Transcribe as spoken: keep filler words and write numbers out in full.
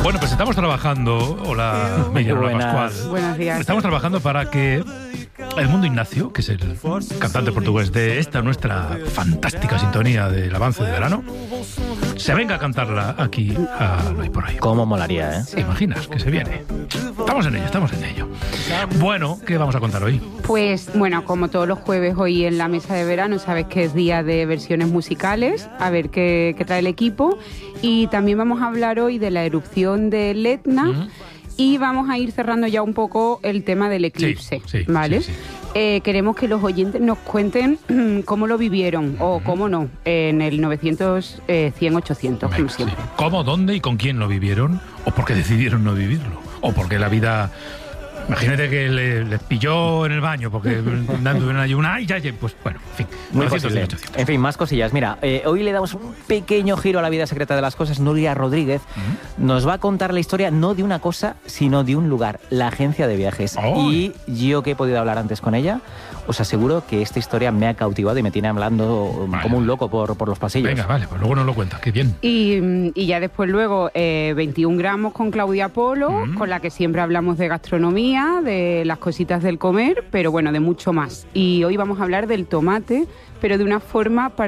Bueno, pues estamos trabajando. Hola, Miguel, hola, Pascual. Buenos días. Estamos trabajando para que Edmundo Ignacio, que es el cantante portugués de esta nuestra fantástica sintonía del avance de verano, se venga a cantarla aquí a Lo y por ahí. ¿Cómo molaría, eh? ¿Te imaginas que se viene? Estamos en ello, estamos en ello. Bueno, ¿qué vamos a contar hoy? Pues, bueno, como todos los jueves hoy en la mesa de verano, sabes que es día de versiones musicales, a ver qué, qué trae el equipo. Y también vamos a hablar hoy de la erupción del Etna. Uh-huh. Y vamos a ir cerrando ya un poco el tema del eclipse, sí, sí, ¿vale? Sí, sí. Eh, queremos que los oyentes nos cuenten cómo lo vivieron, uh-huh. o cómo no, en el novecientos, eh, cien, ochocientos, Venga, como siempre. Sí. ¿Cómo, dónde y con quién lo vivieron? ¿O por qué decidieron no vivirlo? ¿O porque la vida... Imagínate que le, les pilló en el baño porque dando una ayuna, ay, ya, ya, pues bueno, en fin. Muy posible. En fin, más cosillas. Mira, eh, hoy le damos un pequeño giro a la vida secreta de las cosas. Nuria Rodríguez uh-huh. nos va a contar la historia no de una cosa, sino de un lugar, la agencia de viajes. Oh. Y yo que he podido hablar antes con ella, os aseguro que esta historia me ha cautivado y me tiene hablando vale. como un loco por, por los pasillos. Venga, vale, pues luego nos lo cuentas, qué bien. Y, y ya después luego eh, veintiún gramos con Claudia Polo, uh-huh. con la que siempre hablamos de gastronomía, de las cositas del comer, pero bueno, de mucho más. Y hoy vamos a hablar del tomate, pero de una forma particular.